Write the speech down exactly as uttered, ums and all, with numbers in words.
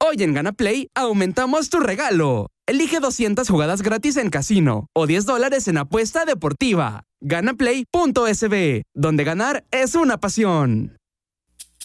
Hoy en GanaPlay aumentamos tu regalo. Elige doscientas jugadas gratis en casino o diez dólares en apuesta deportiva. Ganaplay punto es be, donde ganar es una pasión.